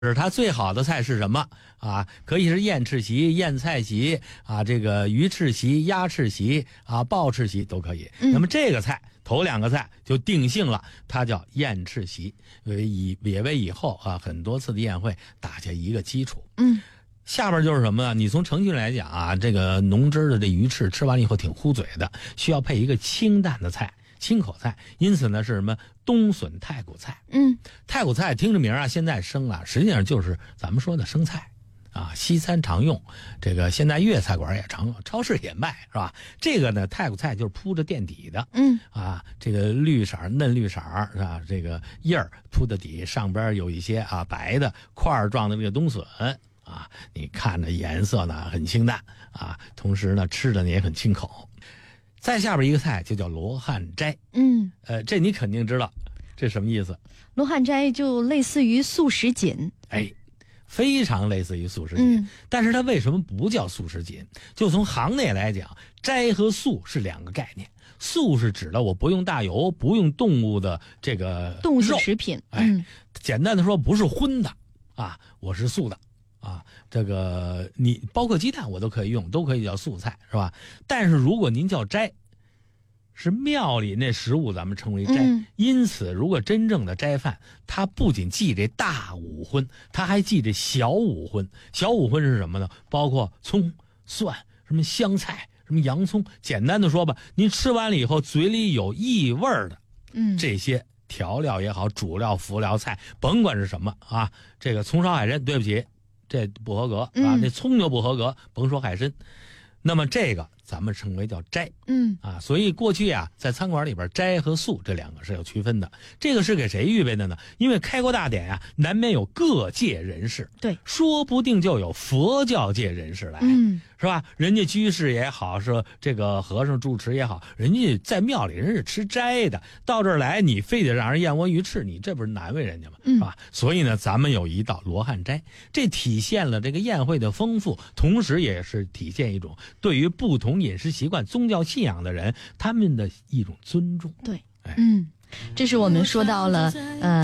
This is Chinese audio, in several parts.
它最好的菜是什么啊？可以是燕翅席、燕菜席啊，这个鱼翅席、鸭翅席啊、鲍翅席都可以。那么这个菜头2个菜就定性了，它叫燕翅席，也为以后啊很多次的宴会打下一个基础。下边就是什么呢？你从程序来讲啊，这个浓汁的这鱼翅吃完了以后挺糊嘴的，需要配一个清淡的菜。清口菜，因此呢是什么冬笋太骨菜。太骨菜听着名啊，现在生了，实际上就是咱们说的生菜啊，西餐常用，这个现在粤菜馆也常用，超市也卖，是吧？这个呢太骨菜就是铺着垫底的，这个绿色嫩绿色是吧？这个叶儿铺的底，上边有一些啊白的块状的这个冬笋啊，你看着颜色呢很清淡啊，同时呢吃的呢也很清口。再下边一个菜就叫罗汉斋，这你肯定知道，这什么意思？ 罗汉斋就类似于素食锦， 非常类似于素食锦，但是它为什么不叫素食锦？就从行内来讲，斋和素是2个概念。素是指的我不用大油，不用动物的这个动物食品， 简单的说不是荤的啊，我是素的。这个你包括鸡蛋我都可以用，都可以叫素菜，是吧？但是如果您叫斋，是庙里那食物咱们称为斋，因此如果真正的斋饭，它不仅忌这大五荤，它还忌这小五荤。小五荤是什么呢？包括葱、蒜、什么香菜、什么洋葱。简单的说吧，您吃完了以后嘴里有异味的，这些调料也好，主料、辅料菜，甭管是什么啊，这个葱烧海参，对不起。这不合格啊，那葱就不合格，甭说海参。那么这个咱们称为叫斋，所以过去啊，在餐馆里边斋和素这2个是有区分的。这个是给谁预备的呢？因为开国大典啊，难免有各界人士， 对， 说不定就有佛教界人士来，是吧？人家居士也好，是这个和尚住持也好，人家在庙里人是吃斋的，到这儿来你非得让人燕窝鱼翅，你这不是难为人家吗？是吧？所以呢，咱们有一道罗汉斋，这体现了这个宴会的丰富，同时也是体现一种对于不同饮食习惯、宗教信仰的人他们的一种尊重。 对，这是我们说到了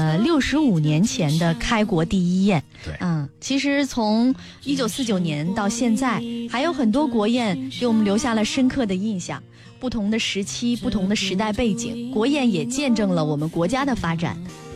65年前的开国第一宴。 对， 其实从1949年到现在，还有很多国宴给我们留下了深刻的印象。不同的时期、不同的时代背景，国宴也见证了我们国家的发展。